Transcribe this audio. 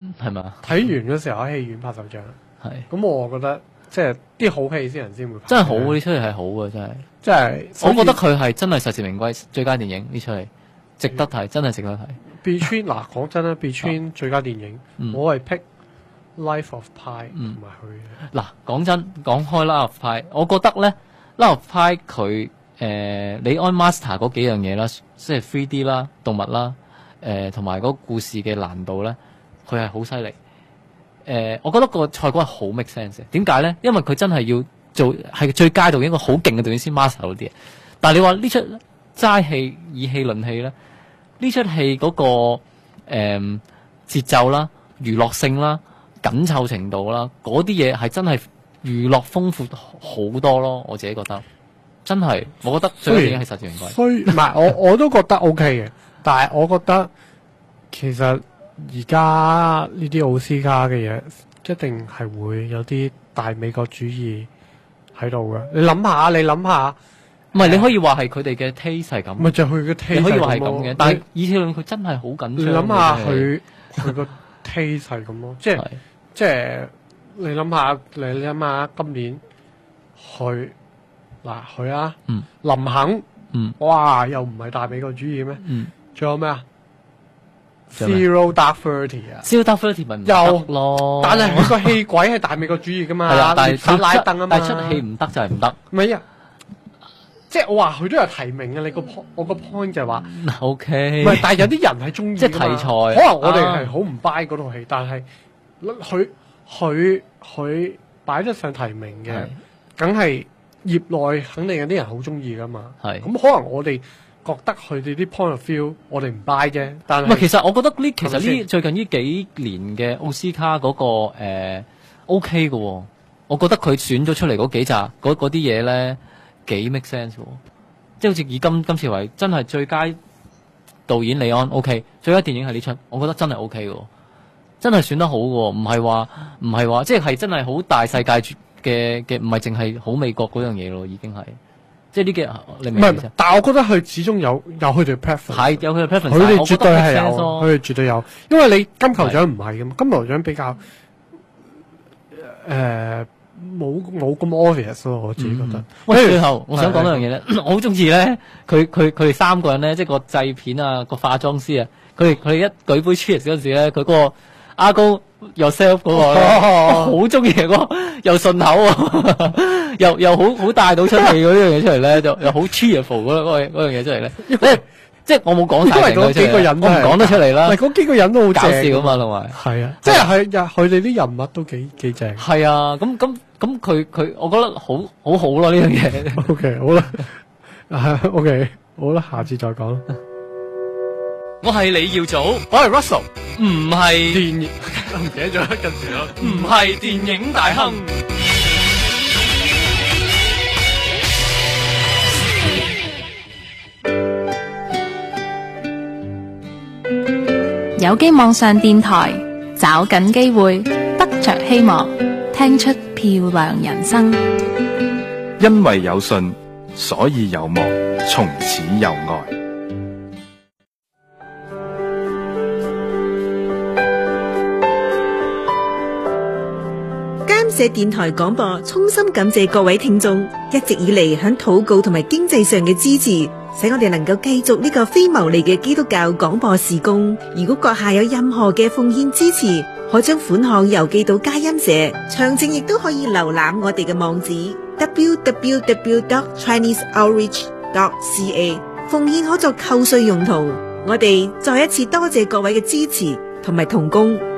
係咪啊？ 睇完嗰時候喺戲院拍手掌， 係咁我覺得即係啲好戲先人先會拍， 真係好，呢出戲係好嘅，真係。 即係我覺得佢係真係實至名歸最佳電影呢出戲，值得睇，真係值得睇。 Between 嗱講真啦，Between 最佳電影，我係 pick Life of Pi 同埋佢。 嗱講真，講開 Life of Pi，我覺得咧 Life of Pi 佢李安 master 嗰幾樣嘢啦，即係 3D 啦、動物啦，同埋嗰個故事嘅難度咧，佢係好犀利。我覺得個賽果係好 make sense 嘅。點解咧？因為佢真係要做係最佳導演一個好勁嘅導演先 master 到啲嘢。但係你話呢出齋戲以戲論戲咧，呢出戲嗰個節奏啦、娛樂性啦、緊湊程度啦，嗰啲嘢係真係娛樂豐富好多咯。我自己覺得真係，我覺得最佳電影係實至名歸。 所以唔係我都覺得 OK 嘅，但係我覺得其實而家呢啲奧斯卡嘅嘢一定係會有啲大美國主義喺度嘅。你諗下， 唔係你可以話係佢哋嘅 taste 係咁， 咪就係佢嘅 taste 你可以話係咁咯嘅。但係以鐵論佢真係好緊張。 你諗下佢個 taste 係咁咯，即係你諗下今年佢啊，林肯，哇又唔係大美國主義咩？仲有咩啊？Zero Dark Thirty 啊 ，Zero Dark Thirty 咪唔得咯。 但係佢個戲鬼係大美國主義噶嘛， 係啊，但係拉登啊嘛， 但係出戲唔得就係唔得。 唔係啊，即係我話佢都有提名嘅。我個 point 就係話 ，OK， 唔係，但係有啲人係中意， 即係題材。 可能我哋係好唔 buy 嗰套戲，但係佢擺得上提名嘅，梗係業內肯定有啲人好中意噶嘛。 係咁可能我哋覺得佢哋啲 point of view 我哋唔 buy 啫，但係唔係，其實我覺得最近呢幾年嘅奧斯卡嗰個OK 嘅喎，我覺得佢選咗出嚟嗰幾集嗰啲嘢咧幾 make sense 喎，即係好似以今次為真係最佳導演李安 OK， 最佳電影係呢出，我覺得真係 OK 嘅喎，真係選得好嘅喎，唔係話即係真係好大世界嘅，唔係淨係好美國嗰樣嘢咯，已經係。即係呢幾你明唔明？ 但係我覺得佢始終有佢哋 preference， 係有佢嘅 preference， 佢哋絕對係有，佢哋絕對有，因為你金球獎唔係嘅嘛，金球獎比較冇咁 obvious 咯，我自己覺得。 喂，最後我想講一樣嘢咧，我好中意咧，佢哋三個人咧，即係個製片啊，個化妝師啊，佢哋一舉杯 cheers 嗰陣時咧，佢嗰個阿高 yourself 嗰個好中意嗰個又順口啊，又好帶到出嚟嗰樣嘢出嚟咧，又好 cheerful 嗰樣嘢出嚟咧，即係我冇講晒成個出嚟，我唔講得出嚟啦。 嗰幾個人都好搞笑啊嘛，同埋係啊，即係佢哋啲人物都幾正。 係啊，咁佢，我覺得好咯呢樣嘢。 OK， 好啦，OK， 好啦，下次再講。 我係李耀祖， 我係 Russell， 唔係電影，唔記得咗近時咯， 唔係電影大亨。 有機網上電台，找緊機會，得着希望，聽出漂亮人生。 因為有信，所以有望，從此有愛。 監社電台廣播衷心感謝各位聽眾一直以嚟響禱告同埋經濟上嘅支持，使我哋能夠繼續呢個非牟利嘅基督教廣播事工。如果閣下有任何嘅奉獻支持，可將款項郵寄到佳音社，詳情亦都可以瀏覽我哋嘅網址 www.chineseoutreach.ca。 奉獻可作扣稅用途。我哋再一次多謝各位嘅支持同埋同工。